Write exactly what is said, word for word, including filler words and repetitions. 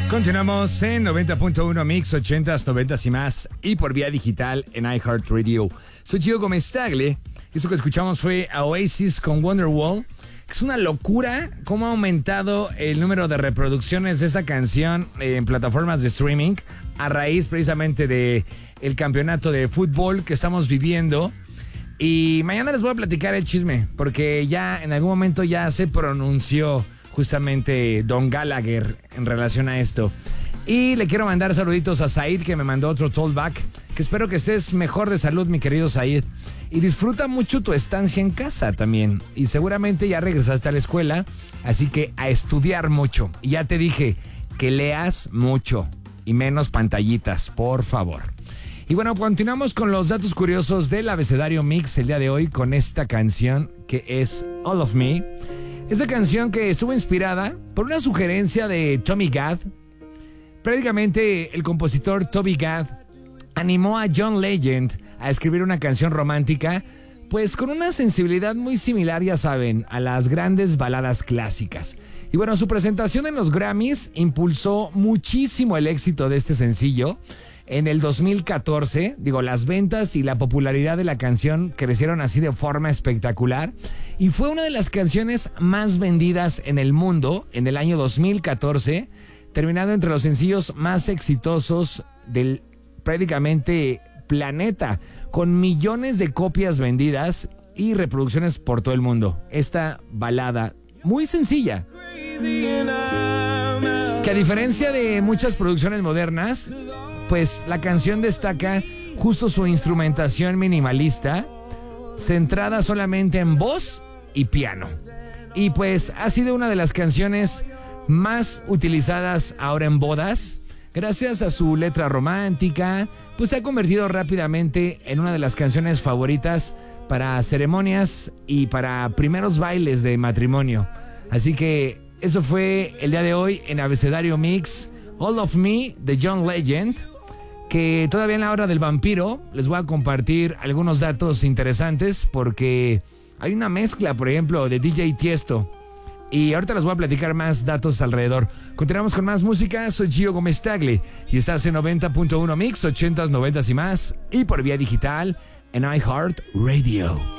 Continuamos en noventa punto uno Mix, ochentas, noventas y más, y por vía digital en iHeartRadio. Soy Gio Gómez Tagle. Eso que escuchamos fue a Oasis con Wonderwall. Es una locura cómo ha aumentado el número de reproducciones de esa canción en plataformas de streaming a raíz precisamente de el campeonato de fútbol que estamos viviendo. Y mañana les voy a platicar el chisme, porque ya en algún momento ya se pronunció justamente Don Gallagher en relación a esto. Y le quiero mandar saluditos a Said, que me mandó otro tollback, que espero que estés mejor de salud, mi querido Said. Y disfruta mucho tu estancia en casa también. Y seguramente ya regresaste a la escuela, así que a estudiar mucho. Y ya te dije que leas mucho y menos pantallitas, por favor. Y bueno, continuamos con los datos curiosos del abecedario Mix el día de hoy con esta canción que es All of Me. Esa canción que estuvo inspirada por una sugerencia de Tommy Gadd. Prácticamente el compositor Toby Gadd animó a John Legend a escribir una canción romántica, pues con una sensibilidad muy similar, ya saben, a las grandes baladas clásicas. Y bueno, su presentación en los Grammys impulsó muchísimo el éxito de este sencillo. En el dos mil catorce, digo, las ventas y la popularidad de la canción crecieron así de forma espectacular y fue una de las canciones más vendidas en el mundo en el año dos mil catorce, terminando entre los sencillos más exitosos del prácticamente planeta, con millones de copias vendidas y reproducciones por todo el mundo. Esta balada muy sencilla, que a diferencia de muchas producciones modernas, pues la canción destaca justo su instrumentación minimalista, centrada solamente en voz y piano. Y pues ha sido una de las canciones más utilizadas ahora en bodas. Gracias a su letra romántica, pues se ha convertido rápidamente en una de las canciones favoritas para ceremonias y para primeros bailes de matrimonio. Así que eso fue el día de hoy en Abecedario Mix, All of Me de John Legend, que todavía en la hora del vampiro les voy a compartir algunos datos interesantes porque hay una mezcla, por ejemplo, de D J Tiesto. Y ahorita les voy a platicar más datos alrededor. Continuamos con más música. Soy Gio Gómez Tagle y estás en noventa punto uno Mix, ochentas, noventas y más, y por vía digital en iHeartRadio.